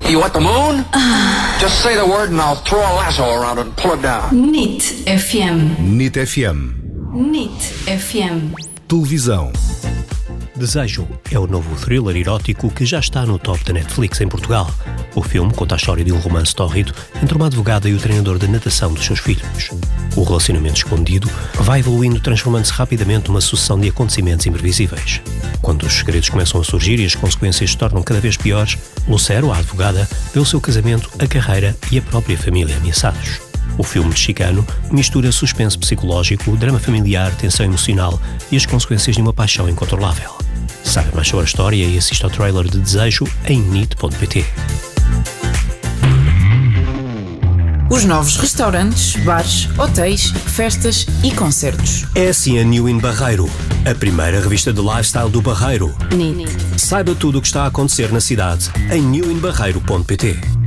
You want the moon? Just say the word and I'll throw a lasso around it and pull it down. NIT FM. NIT FM. NIT FM. Televisão. Desejo é o novo thriller erótico que já está no top da Netflix em Portugal. O filme conta a história de um romance tórrido entre uma advogada e o treinador de natação dos seus filhos. O relacionamento escondido vai evoluindo, transformando-se rapidamente numa sucessão de acontecimentos imprevisíveis. Quando os segredos começam a surgir e as consequências se tornam cada vez piores, Lucero, a advogada, vê o seu casamento, a carreira e a própria família ameaçados. O filme mexicano mistura suspense psicológico, drama familiar, tensão emocional e as consequências de uma paixão incontrolável. Saiba mais sobre a história e assista ao trailer de Desejo em nit.pt. Os novos restaurantes, bares, hotéis, festas e concertos. É assim a New in Barreiro, a primeira revista de lifestyle do Barreiro. NIT. Saiba tudo o que está a acontecer na cidade em newinbarreiro.pt.